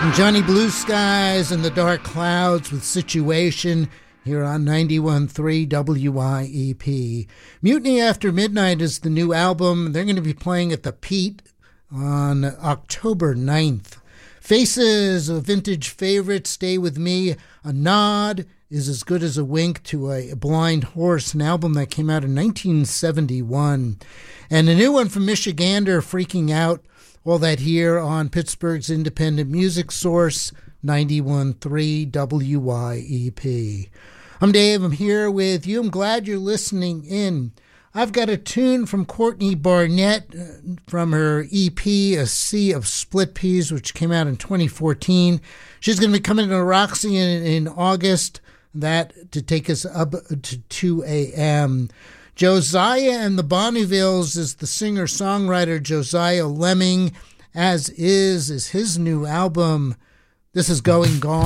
Johnny Blue Skies and the Dark Clouds with Situation here on 91.3 WIEP. Mutiny After Midnight is the new album. They're going to be playing at the Pete on October 9th. Faces, a vintage favorite, Stay With Me. A Nod is as good as a wink to a blind horse, an album that came out in 1971. And a new one from Michigander, Freaking Out. All that here on Pittsburgh's independent music source, 91.3 WIEP. I'm Dave. I'm here with you. I'm glad you're listening in. I've got a tune from Courtney Barnett from her EP, A Sea of Split Peas, which came out in 2014. She's going to be coming to Roxy in August, that to take us up to 2 a.m. Josiah and the Bonnevilles is the singer-songwriter Josiah Lemming, as is his new album. This is Going Gone.